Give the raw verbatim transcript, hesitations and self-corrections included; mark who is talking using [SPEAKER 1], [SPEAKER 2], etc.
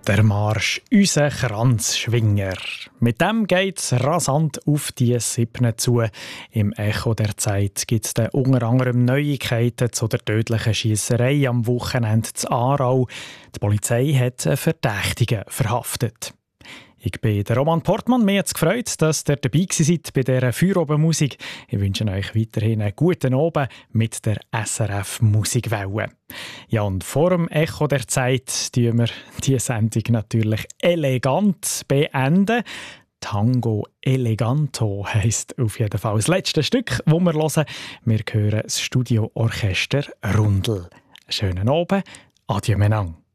[SPEAKER 1] Der Marsch «Unser Kranzschwinger». Mit dem geht es rasant auf die Siebne zu. Im Echo der Zeit gibt es unter anderem Neuigkeiten zu der tödlichen Schiesserei am Wochenende in Aarau. Die Polizei hat einen Verdächtigen verhaftet. Ich bin der Roman Portmann. Mir hat es gefreut, dass ihr dabei seid bei dieser Feuerobenmusik. Ich wünsche euch weiterhin einen guten Abend mit der S R F Musikwelle. Ja, und vor dem Echo der Zeit tun wir diese Sendung natürlich elegant beenden. Tango Eleganto heisst auf jeden Fall das letzte Stück, das wir hören. Wir hören das Studioorchester Rundel. Schönen Abend. Adieu miteinander.